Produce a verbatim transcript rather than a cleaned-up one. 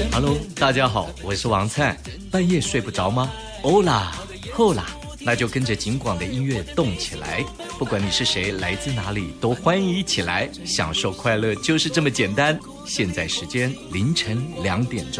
Hello， 大家好，我是王灿。半夜睡不着吗？欧啦，后啦，那就跟着景广的音乐动起来。不管你是谁，来自哪里，都欢迎一起来享受快乐，就是这么简单。现在时间凌晨两点钟。